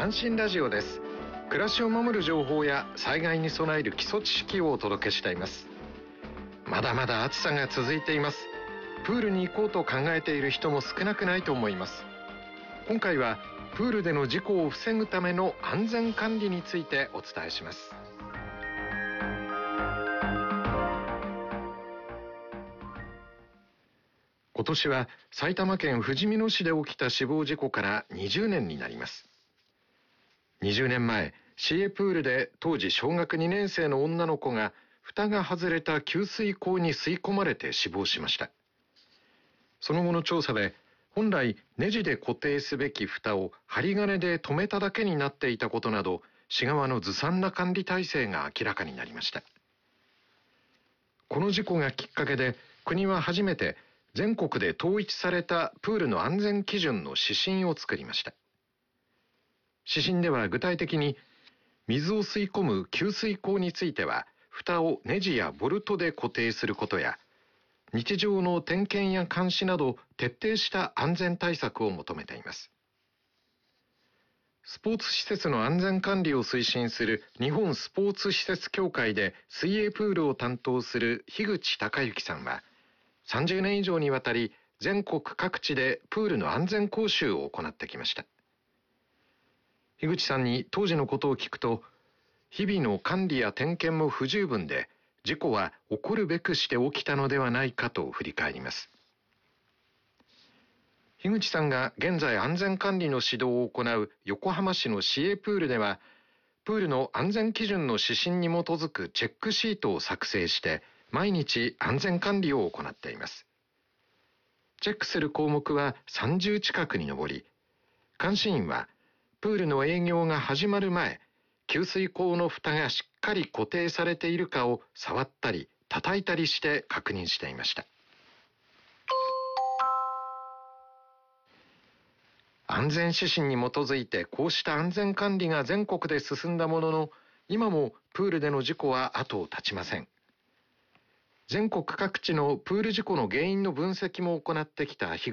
安心ラジオです。暮らしを守る情報や災害に備える基礎知識をお届けしています。まだまだ暑さが続いています。プールに行こうと考えている人も少なくないと思います。今回はプールでの事故を防ぐための安全管理についてお伝えします。今年は埼玉県ふじみ野市で起きた死亡事故から20年になります。20年前、市営プールで当時小学2年生の女の子が蓋が外れた給水口に吸い込まれて死亡しました。その後の調査で、本来ネジで固定すべき蓋を針金で留めただけになっていたことなど、市側のずさんな管理体制が明らかになりました。この事故がきっかけで、国は初めて全国で統一されたプールの安全基準の指針を作りました。指針では具体的に、水を吸い込む給水口については、蓋をネジやボルトで固定することや、日常の点検や監視など徹底した安全対策を求めています。スポーツ施設の安全管理を推進する日本スポーツ施設協会で水泳プールを担当する樋口隆之さんは、30年以上にわたり全国各地でプールの安全講習を行ってきました。樋口さんに当時のことを聞くと、日々の管理や点検も不十分で、事故は起こるべくして起きたのではないかと振り返ります。樋口さんが現在安全管理の指導を行う横浜市の市営プールでは、プールの安全基準の指針に基づくチェックシートを作成して、毎日安全管理を行っています。チェックする項目は30近くに上り、監視員はプールの営業が始まる前、給水口の蓋がしっかり固定されているかを触ったり叩いたりして確認していました。安全指針に基づいてこうした安全管理が全国で進んだものの、今もプールでの事故は後を絶ちません。全国各地のプール事故の原因の分析も行ってきた樋